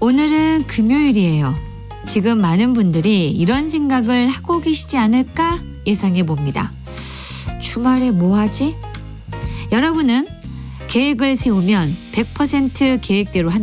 오늘은 금요일이에요. 지금 많은 분들이 이런 생각을 하고 계시지 않을까 예상해 봅니다. 주말에 뭐 하지? 여러분은 계획을 세우면 100% 계획대로